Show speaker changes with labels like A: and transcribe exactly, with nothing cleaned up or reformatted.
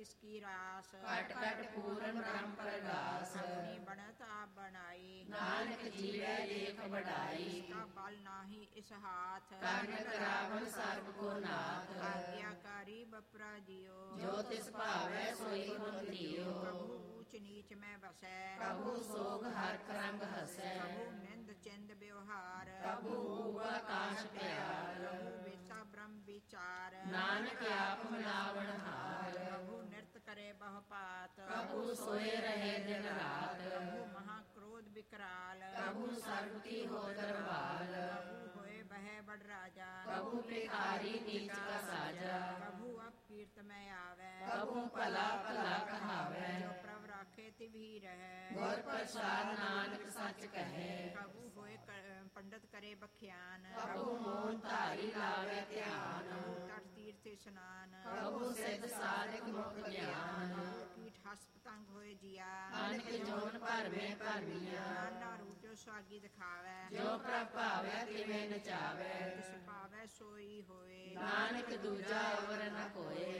A: किसकी रास।
B: Cut cut पूरन ब्रह्म प्रगास।
A: अपनी बनत आप बनाई।
B: नानक जीवै लेख बढ़ाई।
A: इसका बल नाही इस हाथ।
B: कर्ण करावन सर्ब को नाथ।
A: आज्ञाकारी बपरा जियो।
B: जो तिस भावै सोई गुण दियो।
A: प्रभु ऊच नीच में बसै।
B: प्रभु सोग हर रंग हसै।
A: प्रभु निंद चिंद व्यवहार।
B: प्रभु आकाश प्यार।
A: प्रभु बेता ब्रह्म विचार।
B: नानक आप मिलावण हार।
A: प्रभु नृत्य करे बहुपात।
B: प्रभु सोए रहे दिन रात।
A: प्रभु महाक्रोध विकराल।
B: प्रभु सर्व की हो दरबार।
A: प्रभु होए बह बड़ राजा।
B: प्रभु भिखारी नीच का साजा।
A: प्रभु अब कीर्त में आवे।
B: प्रभु भला भला कहावै।
A: जो प्रभु राखे तिभी रहे।
B: गुर प्रसाद नानक सच कहे।
A: प्रभु होए पंडित करे बख्यान।
B: प्रभु मोहन धारी लावे ध्यान।
A: प्रभु तट तीर्थ स्नान।
B: प्रभु सिद्ध साधक मुख ज्ञान।
A: प्रभु कीट हस पतंग होए जिया।
B: अनक जोन भर में भरमिया।
A: नाना रूप जो स्वागी दिखावे।
B: जो प्रभ भावै तिवें नचावै।
A: तिस पावै सोई होए।
B: नानक दूजा और न कोय।